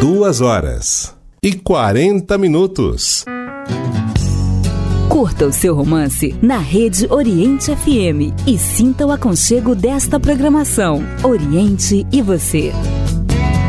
2h40. Curta o seu romance na Rede Oriente FM e sinta o aconchego desta programação. Oriente e você.